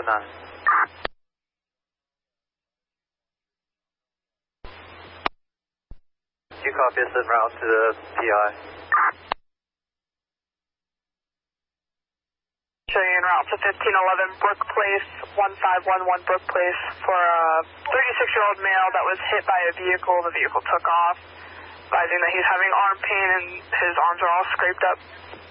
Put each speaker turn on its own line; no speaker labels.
9. You copy us en route to the PI.
Showing en route to 1511 Brook Place, 1511 Brook Place for a 36-year-old male that was hit by a vehicle. The vehicle took off, advising that he's having arm pain and his arms are all scraped up.